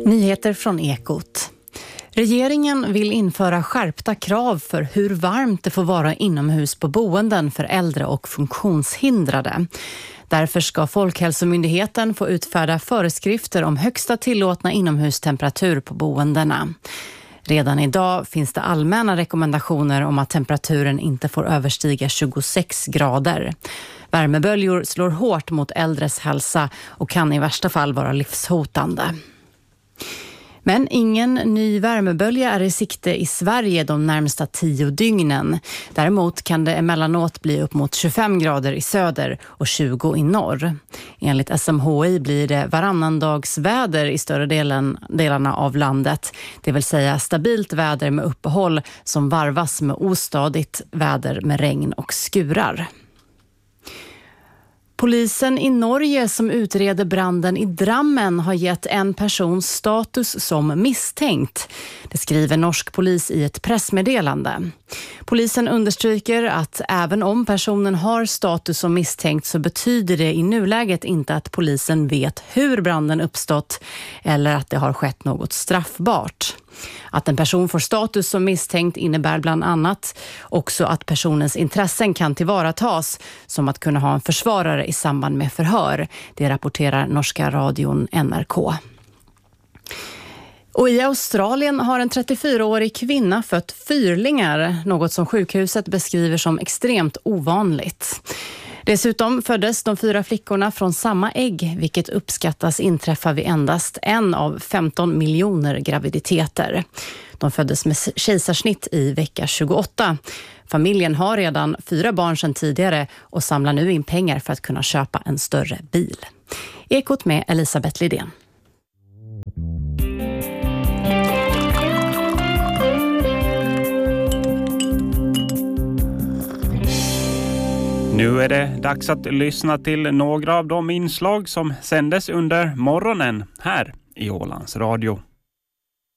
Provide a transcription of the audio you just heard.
Nyheter från Ekot. Regeringen vill införa skärpta krav för hur varmt det får vara inomhus på boenden för äldre och funktionshindrade. Därför ska Folkhälsomyndigheten få utfärda föreskrifter om högsta tillåtna inomhustemperatur på boendena. Redan idag finns det allmänna rekommendationer om att temperaturen inte får överstiga 26 grader. Värmeböljor slår hårt mot äldres hälsa och kan i värsta fall vara livshotande. Men ingen ny värmebölja är i sikte i Sverige de närmsta 10 dygnen. Däremot kan det emellanåt bli upp mot 25 grader i söder och 20 i norr. Enligt SMHI blir det varannandagsväder i större delarna av landet. Det vill säga stabilt väder med uppehåll som varvas med ostadigt väder med regn och skurar. Polisen i Norge som utreder branden i Drammen har gett en person status som misstänkt. Det skriver norsk polis i ett pressmeddelande. Polisen understryker att även om personen har status som misstänkt så betyder det i nuläget inte att polisen vet hur branden uppstått eller att det har skett något straffbart. Att en person får status som misstänkt innebär bland annat också att personens intressen kan tillvaratas, som att kunna ha en försvarare i samband med förhör. Det rapporterar norska radion NRK. Och i Australien har en 34-årig kvinna fött fyrlingar, något som sjukhuset beskriver som extremt ovanligt. Dessutom föddes de 4 flickorna från samma ägg, vilket uppskattas inträffa vid endast en av 15 miljoner graviditeter. De föddes med kejsarsnitt i vecka 28. Familjen har redan 4 barn sedan tidigare och samlar nu in pengar för att kunna köpa en större bil. Ekot med Elisabeth Lidén. Nu är det dags att lyssna till några av de inslag som sändes under morgonen här i Ålands Radio.